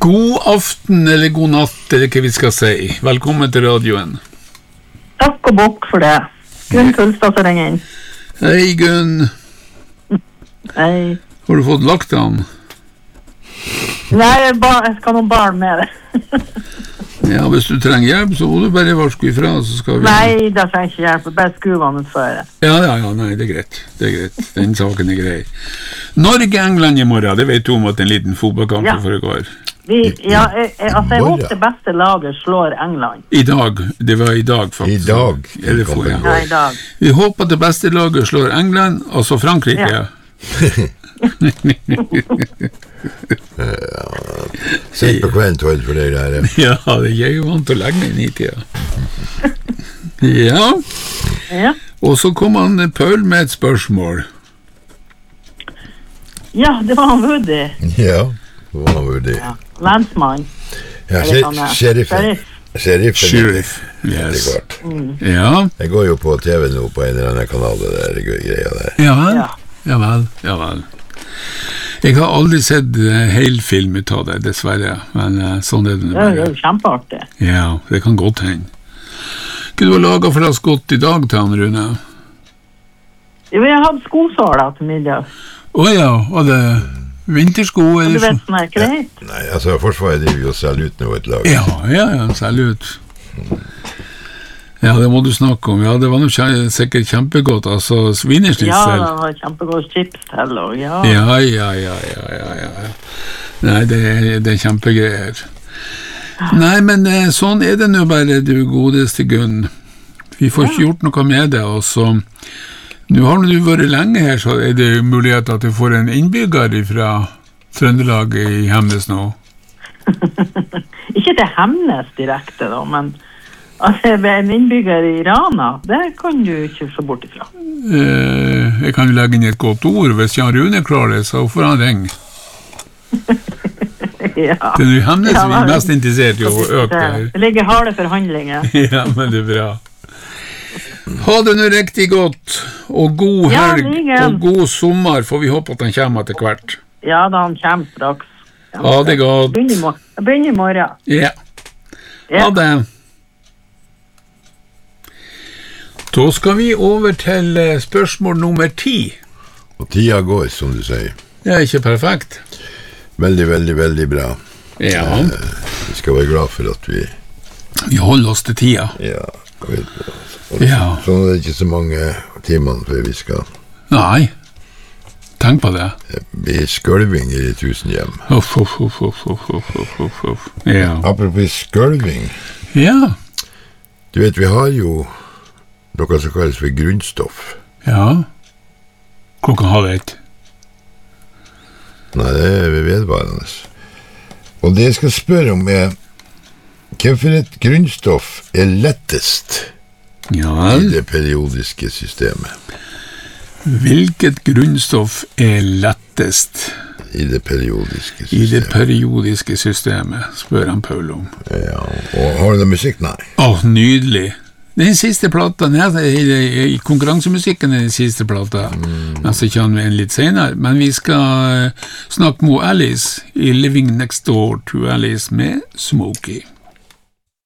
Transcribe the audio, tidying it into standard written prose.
God aften, eller god natt, eller hva vi skal si. Velkommen til radioen. Takk og bokk for det. Gunn Kulstad som ringer inn. Hei, Gunn. Hei. Har du fått lagt han? Nei, jeg skal noen barn med det. Ja, hvis du trenger hjelp, så må du bare varske ifra, så skal vi... Nei, da trenger jeg ikke hjelp. Bare skru han ut før. Ja, nei, det er greit. Den saken er grei. Norge-England i morgen, det vet du om at en liten fotballkamp foregår. Jeg håper det beste laget slår England. I dag, det var i dag faktisk. I dag? Ja, i dag. Vi håper at det beste laget slår England, altså Frankrike. Ja. Sett på kvelden tål for det der. Ja, det er jo vant til å legge inn i tida. Ja. Og så kom han Paul med et spørsmål. Ja, det var han Woody. Ja, det var han Woody. Ja. Lensmann. Ja, sheriffen. Sheriff, yes. Ja. Jeg går jo på TV nå på en eller annen kanal, det der greia der. Ja vel. Jeg har aldri sett hel film ut av det, dessverre, men sånn er det. Ja, det er jo kjempeartig. Ja, det kan godt hende. Hva du har laget for deg godt i dag, til han, Rune? Jo, jeg hadde skosåler til middag. Åja, var det vintersko? Du vet sånn er greit? Nei, altså, Forsvaret driver jo selv ut nå et lag. Ja, selv ut. Ja, det må du snakke om. Ja, det var sikkert kjempegodt, altså svinersnitsel. Ja, det var kjempegodt chips til, og ja. Ja. Nei, det er kjempegreier. Nei, men sånn er det nå bare, du godeste Gunn. Vi får ikke gjort noe med det, og så... Nå har du vært lenge her, så er det mulighet at du får en innbygger fra Trøndelag i Hemnes nå. Ikke til Hemnes direkte da, men... Altså, en innbygger i Rana, det kan du ikke se bort ifra. Jeg kan jo legge inn et godt ord. Hvis Jan Rune klarer det, så får han ringe. Ja. Det er jo Hemnes vi er mest interessert i å øke her. Det ligger harde forhandlinger. Ja, men det er bra. Ha det nå riktig godt, og god helg, og god sommer, for vi håper at han kommer etter hvert. Ja, da han kommer straks. Ha det godt. Jeg begynner i morgen. Ja. Ha det. Da skal vi over til spørsmål nummer 10. Og tida går, som du sier. Det er ikke perfekt. Veldig bra. Ja. Vi skal være glad for at vi holder oss til tida. Ja, sånn er det ikke så mange timene før vi skal... Nei, tenk på det. Det blir skølving i 1000 hjem. Ja. Apropos skølving. Ja. Du vet, vi har jo noe som kalles for grunnstoff. Ja. Klokka 1:30. Nei, det er vedvarende. Og det jeg skal spørre om er, hvorfor et grunnstoff er lettest i det periodiske systemet? Hvilket grunnstoff er lettest i det periodiske systemet? I det periodiske systemet, spør han Paul om. Ja, og har du musikk? Nei. Nydelig. Den siste plata, i konkurransemusikken er den siste plata, så kommer vi en litt senere, men vi skal snakke med Alice i Living Next Door to Alice med Smokey.